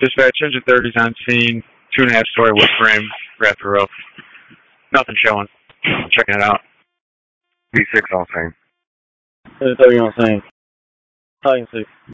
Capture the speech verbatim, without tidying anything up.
Dispatch, engine thirty's on scene, two and a half story wood frame, rafter roof. Nothing showing. Checking it out. B six all same. thirty on scene. Titan six.